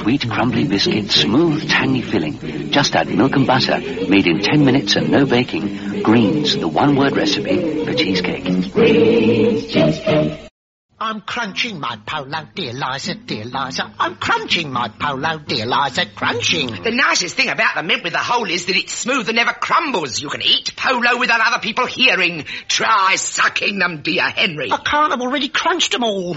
Sweet, crumbly biscuit, smooth, tangy filling. Just add milk and butter, made in 10 minutes and no baking. Greens, the one-word recipe for cheesecake. Greens cheesecake. I'm crunching my polo, dear Liza, dear Liza. I'm crunching my polo, dear Liza, crunching. The nicest thing about the mint with the hole is that it's smooth and never crumbles. You can eat polo without other people hearing. Try sucking them, dear Henry. I can't, I've already crunched them all.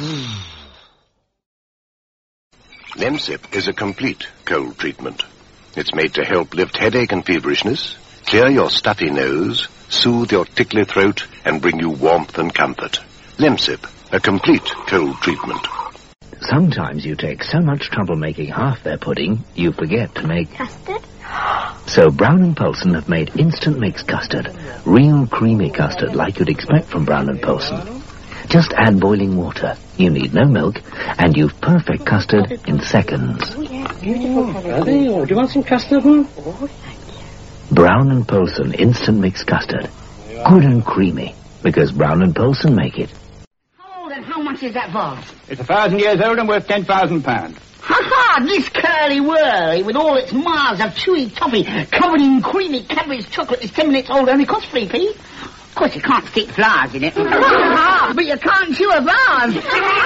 Lemsip is a complete cold treatment. It's made to help lift headache and feverishness, clear your stuffy nose, soothe your tickly throat, and bring you warmth and comfort. Lemsip, a complete cold treatment. Sometimes you take so much trouble making half their pudding, you forget to make... Custard? So Brown and Poulsen have made instant mixed custard. Real creamy custard like you'd expect from Brown and Poulsen. Just add boiling water. You need no milk, and you've perfect custard in seconds. Oh, yeah, beautiful colour. Do you want some custard? Brown and Poulsen instant mixed custard. Good and creamy, because Brown and Poulsen make it. And how much is that vase? It's 1,000 years old and worth £10,000. Ha-ha! This curly-whirly with all its miles of chewy toffee covered in creamy Cadbury's chocolate is 10 minutes old, only costs 3p. Of course, you can't stick flowers in it. But you can't chew a vase.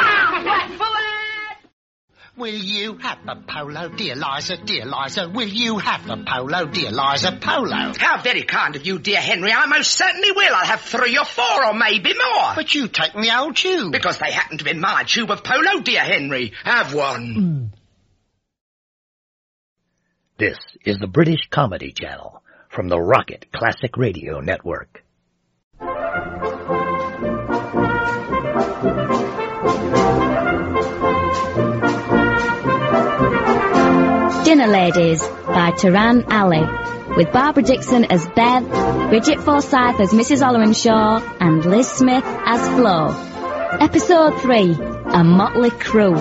Will you have the polo, dear Liza, dear Liza? Will you have the polo, dear Liza, polo? How very kind of you, dear Henry. I most certainly will. I'll have 3 or 4 or maybe more. But you take the old tube. Because they happen to be my tube of polo, dear Henry. Have one. This is the British Comedy Channel from the Rocket Classic Radio Network. Dinner Ladies by Taran Ali, with Barbara Dixon as Bev, Bridget Forsyth as Mrs. Ollerenshaw, and Liz Smith as Flo. Episode 3, A Motley Crew.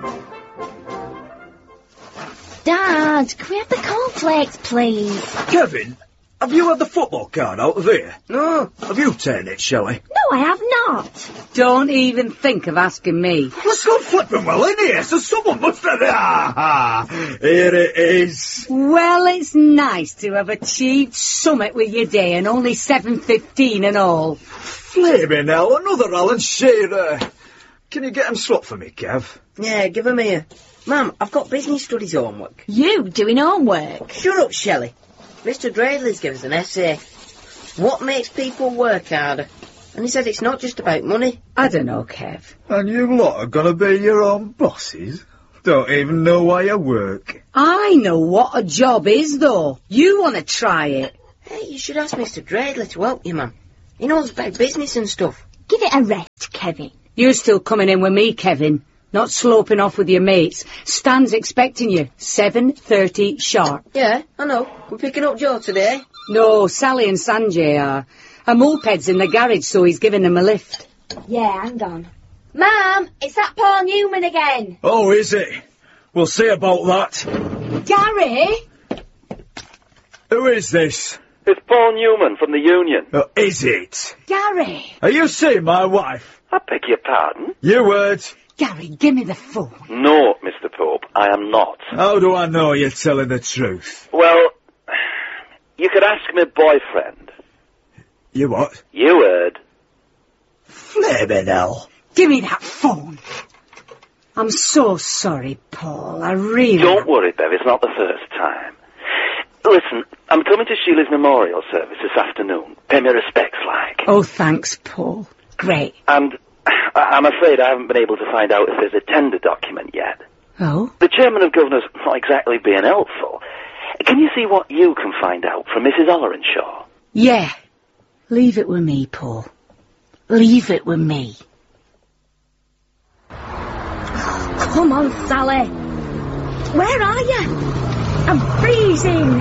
Dad, can we have the cornflakes, please? Kevin, have you had the football card out of here? No. Have you turned it, Shelley? No, I have not. Don't even think of asking me. Let's go flipping well in here, so someone must have... Here it is. Well, it's nice to have achieved summit with your day and only 7:15 and all. Flaming hell, another Alan Shearer. Can you get him swapped for me, Kev? Yeah, give him here. Mum, I've got business studies homework. You doing homework? Shut up, Shelley. Mr. Drayley's given us an essay. What makes people work harder? And he said it's not just about money. I don't know, Kev. And you lot are going to be your own bosses? Don't even know why you work. I know what a job is, though. You want to try it. Hey, you should ask Mr. Drayley to help you, Mum. He knows about business and stuff. Give it a rest, Kevin. You're still coming in with me, Kevin. Not sloping off with your mates. Stan's expecting you. 7:30 sharp. Yeah, I know. We're picking up Joe today. No, Sally and Sanjay are. A moped's in the garage, so he's giving them a lift. Yeah, hang on. Mum, it's that Paul Newman again. Oh, is it? We'll see about that. Gary? Who is this? It's Paul Newman from the Union. Oh, is it? Gary? Are you seeing my wife? I beg your pardon? You heard. Gary, give me the phone. No, Mr. Pope, I am not. How do I know you're telling the truth? Well, you could ask my boyfriend. You what? You heard. Flaming hell. Give me that phone. I'm so sorry, Paul. I really... Don't worry, Bev, it's not the first time. Listen, I'm coming to Sheila's memorial service this afternoon. Pay me respects, like. Oh, thanks, Paul. Great. And I'm afraid I haven't been able to find out if there's a tender document yet. Oh? The chairman of governors not exactly being helpful. Can you see what you can find out from Mrs. Ollerenshaw? Yeah. Leave it with me, Paul. Leave it with me. Come on, Sally. Where are you? I'm freezing.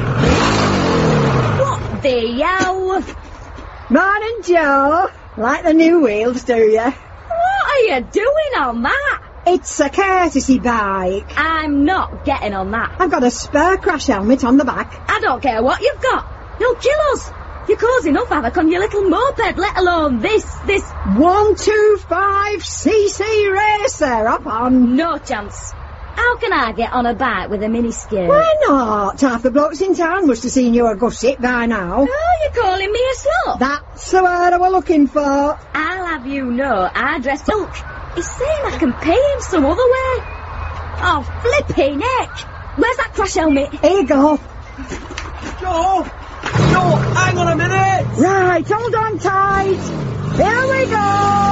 What the hell? Morning, Joe. Like the new wheels, do you? What are you doing on that? It's a courtesy bike. I'm not getting on that. I've got a spare crash helmet on the back. I don't care what you've got. You'll kill us. You cause enough havoc on your little moped, let alone this. 125cc racer up on. No chance. How can I get on a bike with a miniskirt? Why not? Half the blokes in town must have seen you a gusset by now. Oh, you're calling me a slut? That's the word I was looking for. I'll have you know I dress silk. He's saying I can pay him some other way. Oh, flipping heck. Where's that crash helmet? Here you go. Joe! Joe, hang on a minute! Right, hold on tight. Here we go!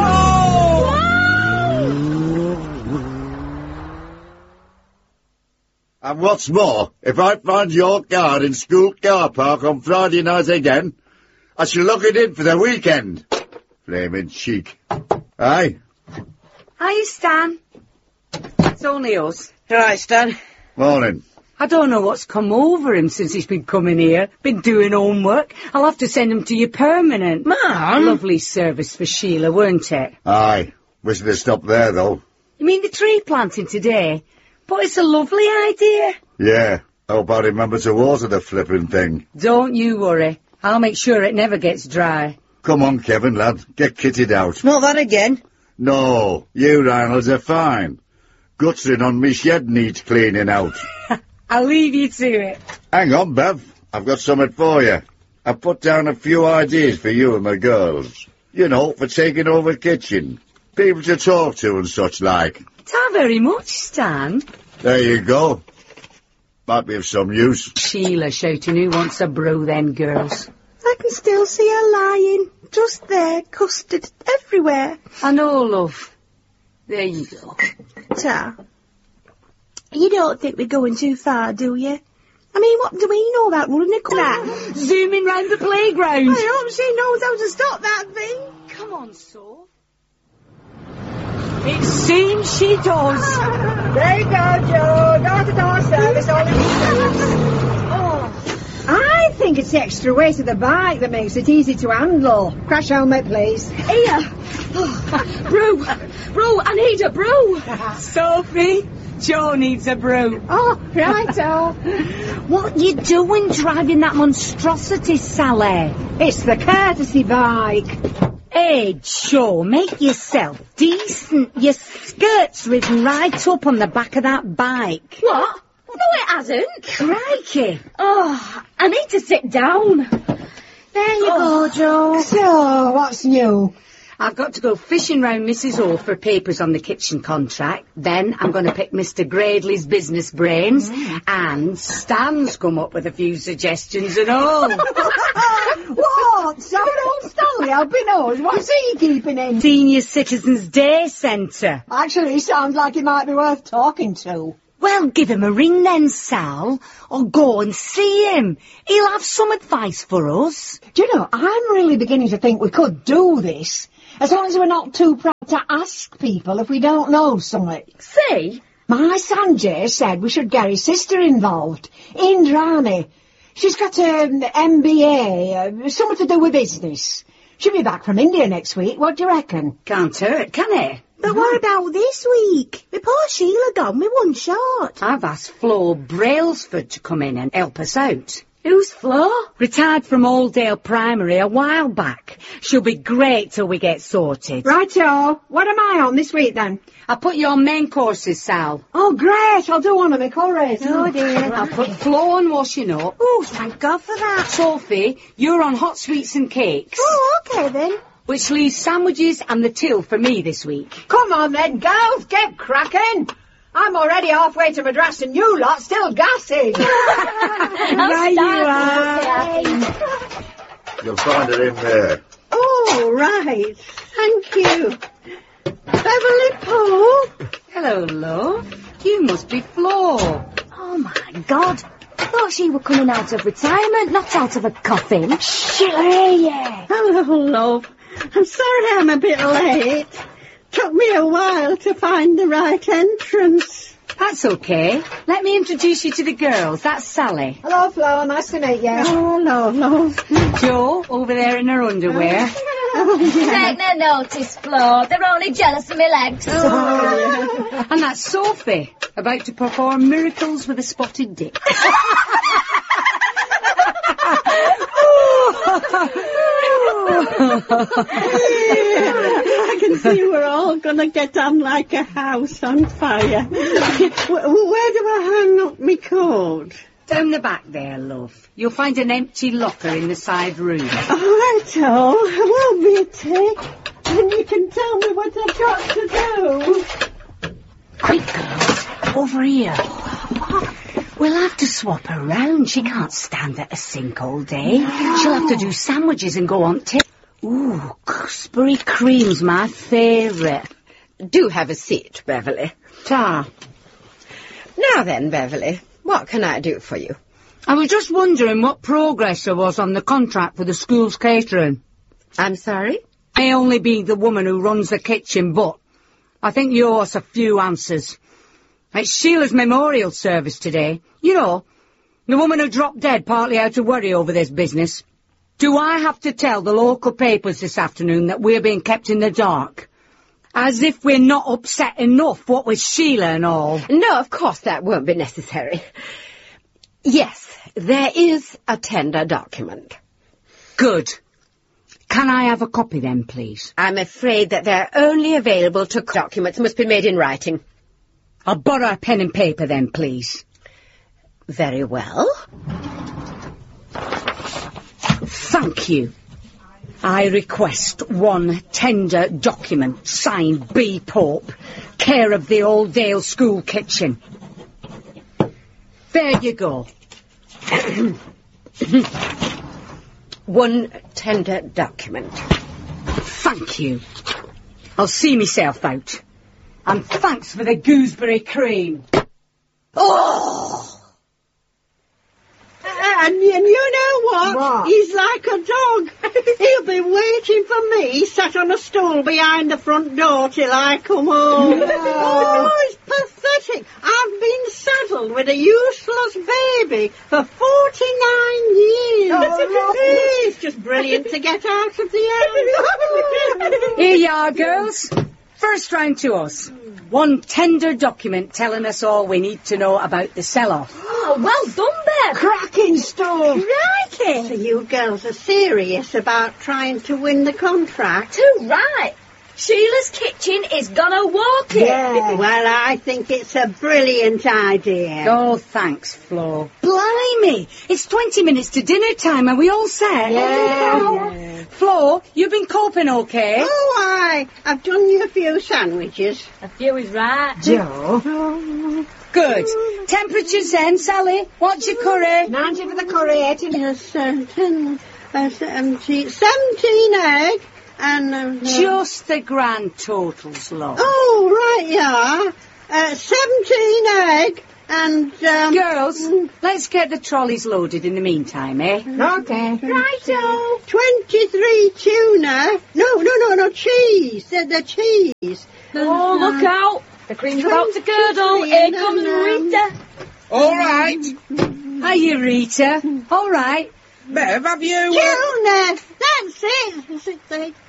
And what's more, if I find your car in school car park on Friday night again, I shall lock it in for the weekend. Flaming cheek. Aye? Hi, Stan. It's only us. Right, Stan. Morning. I don't know what's come over him since he's been coming here. Been doing homework. I'll have to send him to you permanent. Mum? Lovely service for Sheila, weren't it? Aye. Wish they'd stopped there, though. You mean the tree planting today? But it's a lovely idea. Yeah. Hope I remember to water the flipping thing. Don't you worry. I'll make sure it never gets dry. Come on, Kevin, lad. Get kitted out. Not that again. No. You Reynolds are fine. Guttering on me shed needs cleaning out. I'll leave you to it. Hang on, Bev. I've got something for you. I've put down a few ideas for you and my girls. You know, for taking over kitchen. People to talk to and such like. Ta very much, Stan. There you go. Might be of some use. Sheila shouting who wants a brew then, girls. I can still see her lying. Just there, custard everywhere. I know, love. There you go. Ta. You don't think we're going too far, do you? I mean, what do we know about running a car? Zooming round the playground. I hope she knows how to stop that thing. Come on, Soph. It seems she does. There you go, Joe. Door-to-door service, all in Oh. I think it's the extra weight of the bike that makes it easy to handle. Crash helmet, please. Here. Brew. Brew, I need a brew. Sophie, Joe needs a brew. Oh, righto. What you doing driving that monstrosity, Sally? It's the courtesy bike. Hey, Joe, make yourself decent. Your skirt's ridden right up on the back of that bike. What? No, it hasn't. Crikey. Oh, I need to sit down. There you go, Joe. So, what's new? I've got to go fishing round Mrs. O for papers on the kitchen contract. Then I'm going to pick Mr. Gradley's business brains. And Stan's come up with a few suggestions and all. What? So old Stanley Albinos? What's he keeping in? Senior Citizens Day Centre. Actually, he sounds like he might be worth talking to. Well, give him a ring then, Sal. Or go and see him. He'll have some advice for us. Do you know, I'm really beginning to think we could do this. As long as we're not too proud to ask people if we don't know something. See? My Sanjay said we should get his sister involved. Indrani. She's got an MBA, something to do with business. She'll be back from India next week. What do you reckon? Can't hurt, can it? But what about this week? With poor Sheila gone with one shot. I've asked Flo Brailsford to come in and help us out. Who's Flo? Retired from Oldale Primary a while back. She'll be great till we get sorted. Righto. What am I on this week then? I'll put you on main courses, Sal. Oh, great. I'll do one of my curries. Oh, dear. I'll put Flo on washing up. Oh, thank God for that. Sophie, you're on hot sweets and cakes. Oh, okay then. Which leaves sandwiches and the till for me this week. Come on then, girls, get cracking. I'm already halfway to Madras and you lot still gassing. There you are. You'll find it in there. Oh, right. Thank you. Beverly Paul. Hello, love. You must be Flo. Oh, my God. I thought she were coming out of retirement, not out of a coffin. Sheila, yeah. Hello, love. I'm sorry I'm a bit late. Took me a while to find the right entrance. That's okay. Let me introduce you to the girls. That's Sally. Hello, Flo. Nice to meet you. Oh, hello, love. Jo, over there in her underwear. Take no notice, Flo. They're only jealous of my legs. Oh. And that's Sophie, about to perform miracles with a spotted dick. I can see we're all you're going to get on like a house on fire. Where do I hang up my coat? Down the back there, love. You'll find an empty locker in the side room. All right, I won't be a tick. And you can tell me what I've got to do. Quick, girls. Over here. We'll have to swap her round. She can't stand at a sink all day. She'll have to do sandwiches and go on tip. Ooh, gooseberry cream's my favourite. Do have a seat, Beverly. Ta. Now then, Beverly, what can I do for you? I was just wondering what progress there was on the contract for the school's catering. I'm sorry? I may only be the woman who runs the kitchen, but I think you owe us a few answers. It's Sheila's memorial service today. You know, the woman who dropped dead partly out of worry over this business. Do I have to tell the local papers this afternoon that we're being kept in the dark? As if we're not upset enough, what with Sheila and all. No, of course that won't be necessary. Yes, there is a tender document. Good. Can I have a copy then, please? I'm afraid that they're only available to documents must be made in writing. I'll borrow a pen and paper then, please. Very well. Thank you. I request one tender document signed B. Pope, care of the Old Dale School kitchen. There you go. One tender document. Thank you. I'll see myself out. And thanks for the gooseberry cream. Oh! And you know what? He's like a dog. He'll be waiting for me, sat on a stool behind the front door till I come home. Oh, it's pathetic. I've been saddled with a useless baby for 49 years. It's just brilliant to get out of the house. Here you are, girls. First round to us. One tender document telling us all we need to know about the sell-off. Oh, well done, Bev. Cracking stuff. Crikey. So you girls are serious about trying to win the contract? Too right. Sheila's kitchen is gonna walk it. Yeah. Well, I think it's a brilliant idea. Oh, thanks, Flo. Blimey, it's 20 minutes to dinner time. Are we all set? Yeah. Flo, you've been coping okay? Oh, I've done you a few sandwiches. A few is right. Joe. Good. Temperatures then, Sally. What's your curry? 90 for the curry, 18. Yes, 17 egg. And just the grand totals, love. Oh, right, yeah. 17 egg and... Girls, let's get the trolleys loaded in the meantime, eh? Okay. Righto. 23 tuna. No, cheese. The cheese. Oh, look out. The cream's about to curdle. Here comes Rita. All right. Hiya, Rita. All right. Bev, have you... Tuna. That's it.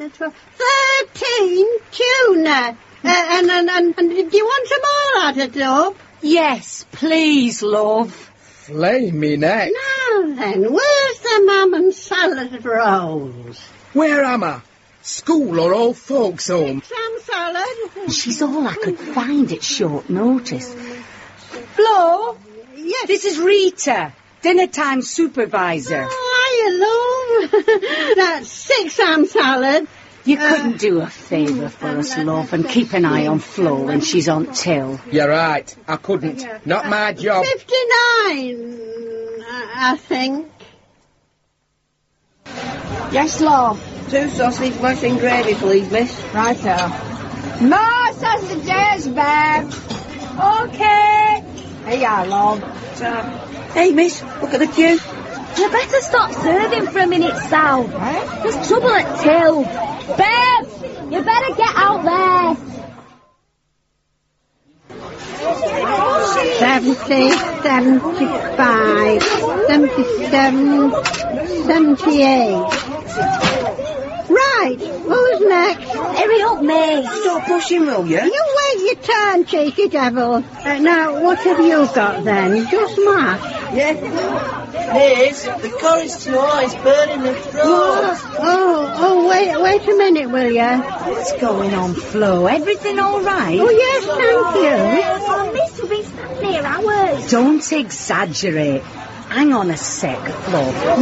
13 tuna. And do you want them all added up? Yes, please, love. Flaming heck. Now then, where's the mum and salad rolls? Where am I? School or old folks' home? Some salad. She's all I could find at short notice. Flo? Yes. This is Rita, dinner time supervisor. Oh, hiya, love. That's 6 ham salad. You couldn't do a favour for us, love, and keep an eye on Flo when she's on till. You're right. I couldn't. Not my job. 59, I think. Yes, love. 2 sausage mash and gravy, please, miss. Right there. More sausages, Bev. Okay. Here you are, love. Hey, miss, look at the queue. You better stop serving for a minute, Sal. There's trouble at till. Bev, you better get out there. 70, 75, 77, 78. Right, who's next? Hurry up, mate. Stop pushing, will you? You your turn, cheeky devil. Now, what have you got then? Just mash? Yeah. Liz, the curry's too hot, it's burning the throat. Oh, wait a minute, will you? What's going on, Flo? Everything all right? Oh, yes, thank you. Oh, miss, we've been stuck near hours. Don't exaggerate. Hang on a sec, Flo.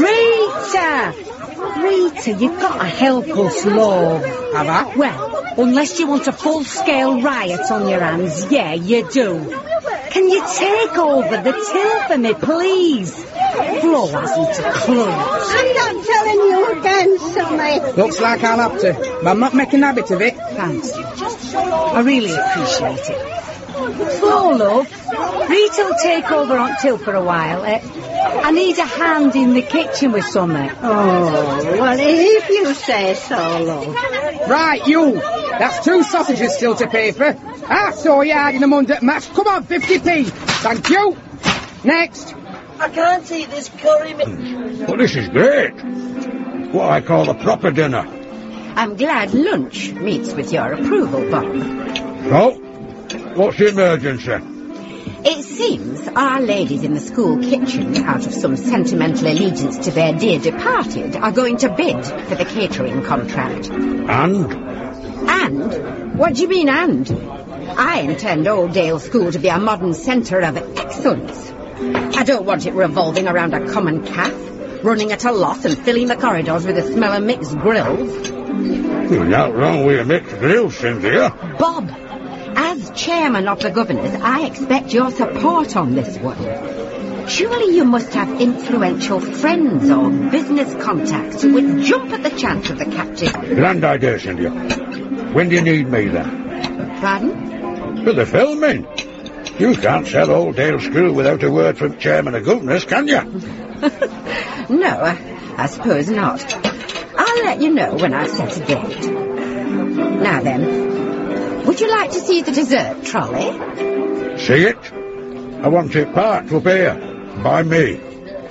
Rita, you've got to help us, love. Have I? Well, unless you want a full-scale riot on your hands, yeah, you do. Can you take over the till for me, please? Flo hasn't a clue. I'm not telling you again, Sonny. Looks like I'll have to, but I'm not making a habit of it. Thanks. I really appreciate it. Flo, love, Rita'll take over on till for a while. I need a hand in the kitchen with something. Oh, well, if you say so, love. Right, you. That's 2 sausages still to pay for. I saw you hiding them under mash. Come on, 50p. Thank you. Next. I can't eat this curry. Well, this is great. What I call a proper dinner. I'm glad lunch meets with your approval, Bob. So, what's the emergency? It seems our ladies in the school kitchen, out of some sentimental allegiance to their dear departed, are going to bid for the catering contract. And? And? What do you mean, and? I intend Old Dale School to be a modern centre of excellence. I don't want it revolving around a common calf, running at a loss and filling the corridors with the smell of mixed grills. You're not wrong with a mixed grill, Cynthia. Bob, as chairman of the governors, I expect your support on this one. Surely you must have influential friends or business contacts who would jump at the chance of the captive. Grand idea, Cynthia. When do you need me, then? Pardon? For the filming. You can't sell Old Dale School without a word from chairman of governors, can you? No, I suppose not. I'll let you know when I've set a date. Now then, would you like to see the dessert trolley? See it? I want it parked up here, by me.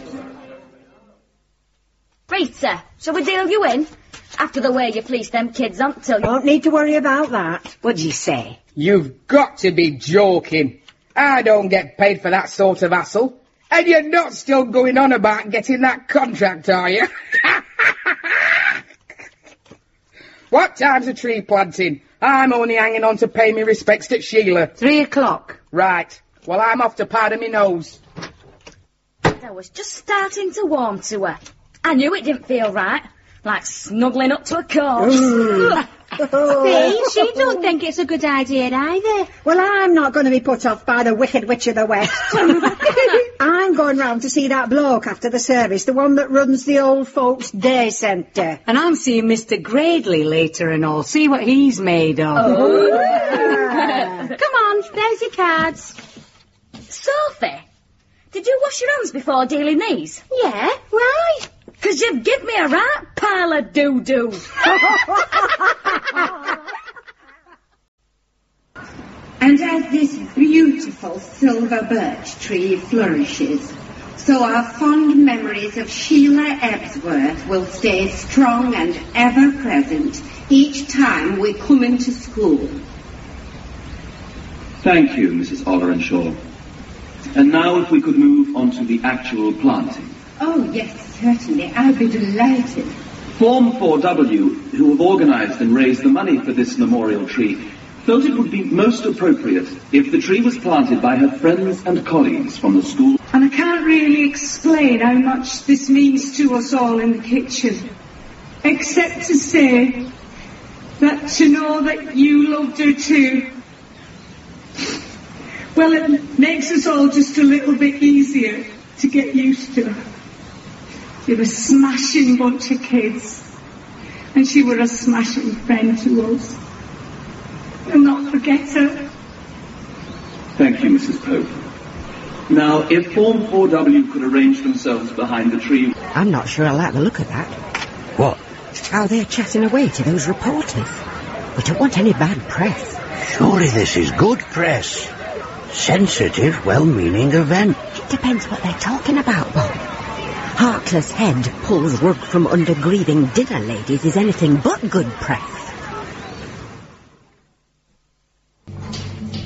Rita, shall we deal you in? After the way you fleeced them kids until you... Don't need to worry about that. What'd you say? You've got to be joking. I don't get paid for that sort of hassle. And you're not still going on about getting that contract, are you? What time's the tree planting? I'm only hanging on to pay me respects to Sheila. 3 o'clock. Right. Well, I'm off to powder me nose. I was just starting to warm to her. I knew it didn't feel right. Like snuggling up to a corpse. See, She don't think it's a good idea either. well, I'm not going to be put off by the Wicked Witch of the West. I'm going round to see that bloke after the service, the one that runs the old folks' day centre. And I'm seeing Mr. Gradley later and all. See what he's made of. Come on, there's your cards. Sophie, did you wash your hands before dealing these? Yeah, why? 'Cause you've given me a right pile of doo-doo. And as this beautiful silver birch tree flourishes, so our fond memories of Sheila Ebsworth will stay strong and ever present each time we come into school. Thank you, Mrs. Ollerenshaw. And now if we could move on to the actual planting. Oh, yes, certainly. I'd be delighted. Form 4W, who have organised and raised the money for this memorial tree, felt it would be most appropriate if the tree was planted by her friends and colleagues from the school. And I can't really explain how much this means to us all in the kitchen, except to say that to know that you loved her too, well, it makes us all just a little bit easier to get used to her. They were a smashing bunch of kids, and she were a smashing friend to us. We'll not forget her. Thank you, Mrs. Pope. Now, if Form 4W could arrange themselves behind the tree... I'm not sure I like the look of that. What? How they're chatting away to those reporters. We don't want any bad press. Surely this is good press. Sensitive, well-meaning event. It depends what they're talking about, Bob. Heartless Head pulls rug from under grieving dinner ladies is anything but good press.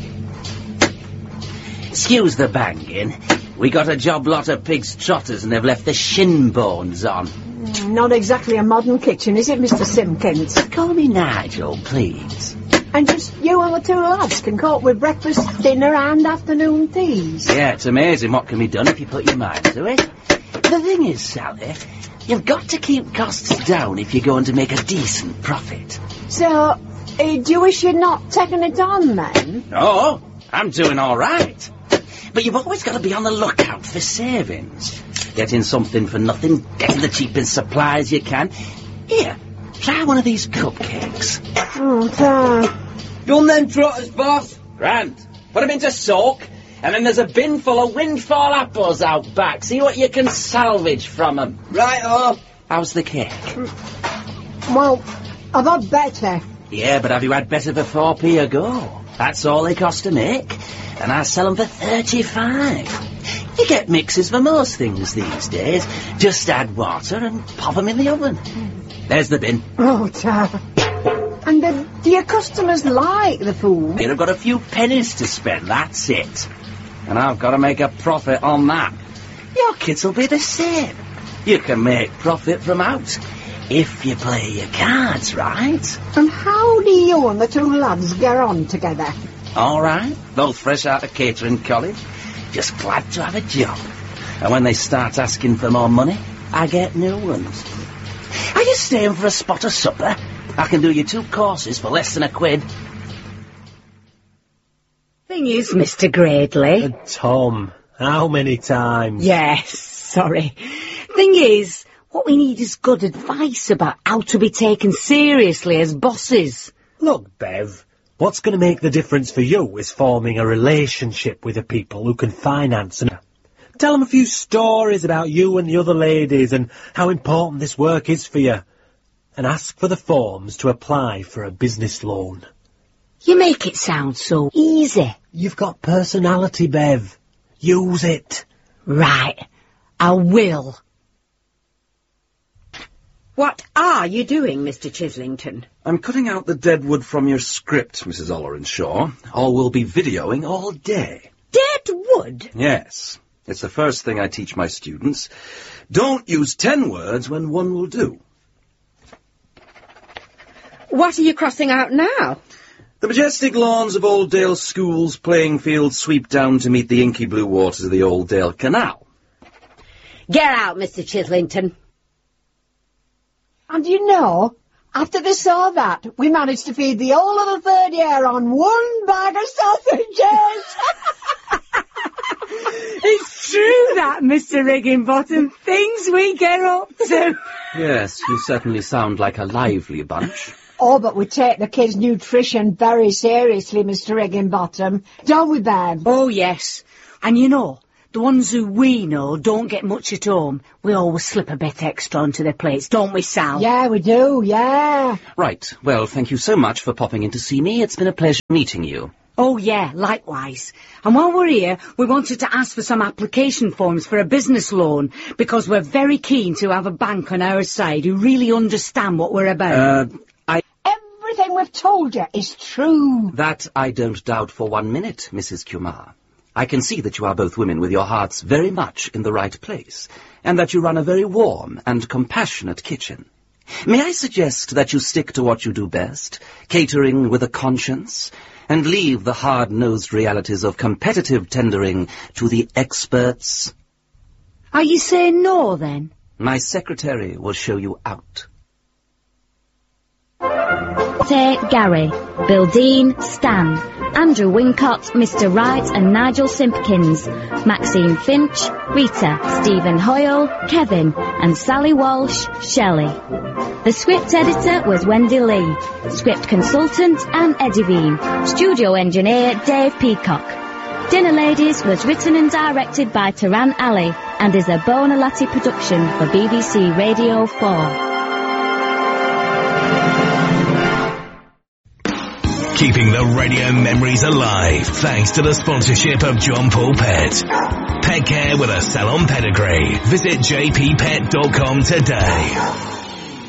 Excuse the banging. We got a job lot of pigs' trotters and they've left the shin bones on. Not exactly a modern kitchen, is it, Mr. Simpkins? Call me Nigel, please. And just you and the two lads can cope with breakfast, dinner and afternoon teas. Yeah, it's amazing what can be done if you put your mind to it. The thing is, Sally, you've got to keep costs down if you're going to make a decent profit. So, do you wish you'd not taken it on, then? No, I'm doing all right. But you've always got to be on the lookout for savings. Getting something for nothing, getting the cheapest supplies you can. Here, try one of these cupcakes. Oh, thanks. Done them trotters, boss? Grand. Put them into soak, and then there's a bin full of windfall apples out back. See what you can salvage from them. Right-o. How's the cake? Well, I've had better. Yeah, but have you had better for 4p a go? That's all they cost to make. And I sell them for 35. You get mixes for most things these days. Just add water and pop them in the oven. There's the bin. Oh, Dad. And do your customers like the food? They've got a few pennies to spend, that's it. And I've got to make a profit on that. Your kids will be the same. You can make profit from out. If you play your cards right. And how do you and the two lads get on together? All right, both fresh out of catering college, just glad to have a job. And when they start asking for more money, I get new ones. Are you staying for a spot of supper? I can do you 2 courses for less than £1. Thing is, Mr. Gradley... Tom, how many times? Yes, sorry. Thing is, what we need is good advice about how to be taken seriously as bosses. Look, Bev... What's going to make the difference for you is forming a relationship with the people who can finance and tell them a few stories about you and the other ladies and how important this work is for you. And ask for the forms to apply for a business loan. You make it sound so easy. You've got personality, Bev. Use it. Right. I will. What are you doing, Mr. Chislington? I'm cutting out the dead wood from your script, Mrs. Ollerenshaw, or we'll be videoing all day. Dead wood? Yes. It's the first thing I teach my students. Don't use 10 words when one will do. What are you crossing out now? The majestic lawns of Oldale School's playing field sweep down to meet the inky blue waters of the Oldale Canal. Get out, Mr. Chislington. And you know, after they saw that, we managed to feed the whole of the third year on 1 bag of sausages. It's true that, Mr. Rigginbottom. Things we get up to. Yes, you certainly sound like a lively bunch. Oh, but we take the kids' nutrition very seriously, Mr. Rigginbottom. Don't we, Bev? Oh, yes. And you know, the ones who we know don't get much at home. We always slip a bit extra onto their plates, don't we, Sal? Yeah, we do, yeah. Right. Well, thank you so much for popping in to see me. It's been a pleasure meeting you. Oh, yeah, likewise. And while we're here, we wanted to ask for some application forms for a business loan, because we're very keen to have a bank on our side who really understand what we're about. Everything we've told you is true. That I don't doubt for 1 minute, Mrs. Kumar. I can see that you are both women with your hearts very much in the right place, and that you run a very warm and compassionate kitchen. May I suggest that you stick to what you do best, catering with a conscience, and leave the hard-nosed realities of competitive tendering to the experts? Are you saying no, then? My secretary will show you out. Tay, Gary, Bill Dean, Stan, Andrew Wincott, Mr. Wright and Nigel Simpkins, Maxine Finch, Rita, Stephen Hoyle, Kevin and Sally Walsh, Shelley. The script editor was Wendy Lee, script consultant Anne Edivine, studio engineer Dave Peacock. Dinner Ladies was written and directed by Taran Ali and is a Bonalati production for BBC Radio 4. Keeping the radio memories alive thanks to the sponsorship of John Paul Pet. Pet care with a salon pedigree. Visit jppet.com today.